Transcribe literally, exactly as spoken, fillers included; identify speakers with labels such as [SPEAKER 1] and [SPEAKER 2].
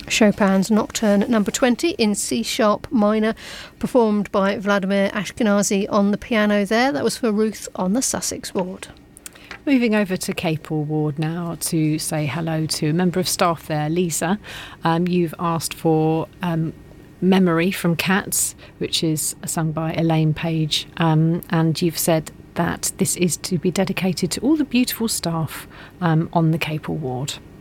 [SPEAKER 1] Chopin's Nocturne number twenty in C sharp minor, performed by Vladimir Ashkenazy on the piano there. That was for Ruth on the Sussex ward.
[SPEAKER 2] Moving over to Capel Ward now to say hello to a member of staff there, Lisa. Um, you've asked for um, Memory from Cats, which is sung by Elaine Page, um, and you've said that this is to be dedicated to all the beautiful staff um, on the Capel Ward.